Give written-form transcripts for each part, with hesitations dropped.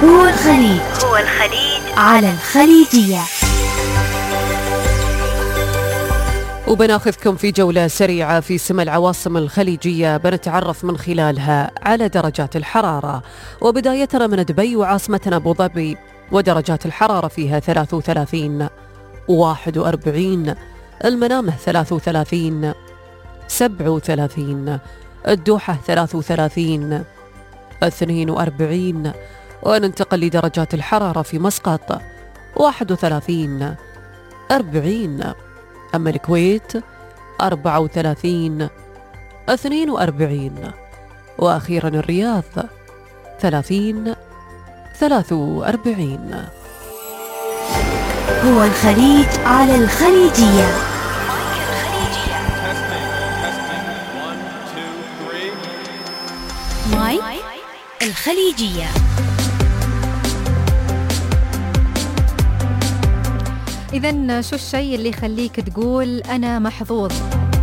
هو الخليج على الخليجية. وبناخذكم في جولة سريعة في سما العواصم الخليجية، بنتعرف من خلالها على درجات الحرارة. وبدايتنا من دبي وعاصمتنا أبو ظبي، ودرجات الحرارة فيها 33 41، المنامة 33 37، الدوحة 33 42. وننتقل لدرجات الحرارة في مسقط 31 40، أما الكويت 34 42، وأخيرا الرياض 30 43. هو الخليج على الخليجية. مايك الخليجية. إذن شو الشيء اللي يخليك تقول أنا محظوظ؟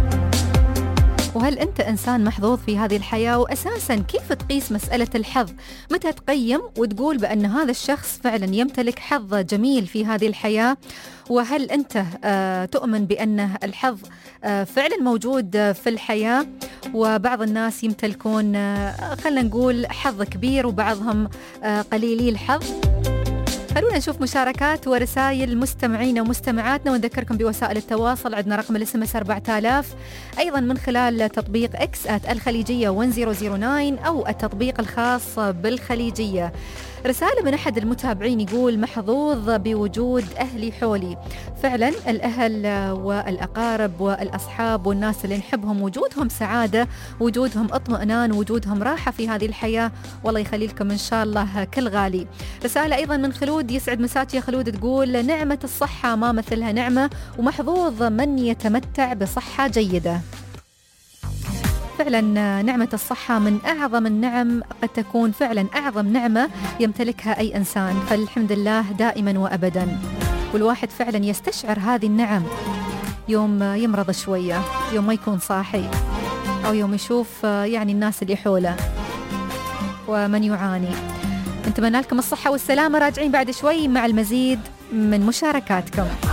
وهل أنت إنسان محظوظ في هذه الحياة؟ وأساساً كيف تقيس مسألة الحظ؟ متى تقيم وتقول بأن هذا الشخص فعلاً يمتلك حظ جميل في هذه الحياة؟ وهل أنت تؤمن بأن الحظ فعلاً موجود في الحياة؟ وبعض الناس يمتلكون خلنا نقول حظ كبير، وبعضهم قليلي الحظ. خلونا نشوف مشاركات ورسائل مستمعين ومستمعاتنا، ونذكركم بوسائل التواصل. عندنا رقم الSMS 4000، أيضا من خلال تطبيق X @الخليجية 1009 أو التطبيق الخاص بالخليجية. رسالة من أحد المتابعين يقول محظوظ بوجود أهلي حولي. فعلا الأهل والأقارب والأصحاب والناس اللي نحبهم وجودهم سعادة، وجودهم اطمئنان، وجودهم راحة في هذه الحياة. والله يخلي لكم إن شاء الله كل غالي. رسالة أيضا من خلود، يسعد مساك يا خلود، تقول نعمة الصحة ما مثلها نعمة، ومحظوظ من يتمتع بصحة جيدة. فعلا نعمة الصحة من أعظم النعم، قد تكون فعلا أعظم نعمة يمتلكها أي إنسان، فالحمد لله دائما وأبدا. والواحد فعلا يستشعر هذه النعم يوم يمرض شوية، يوم ما يكون صاحي، أو يوم يشوف يعني الناس اللي حوله ومن يعاني. نتمنى لكم الصحة والسلامة. راجعين بعد شوي مع المزيد من مشاركاتكم.